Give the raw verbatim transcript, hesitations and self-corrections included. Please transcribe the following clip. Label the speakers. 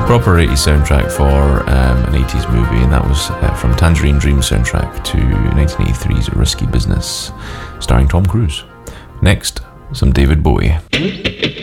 Speaker 1: Proper eighties soundtrack for um, an eighties movie, and that was uh, from Tangerine Dream soundtrack to nineteen eighty-three's Risky Business, starring Tom Cruise. Next, some David Bowie.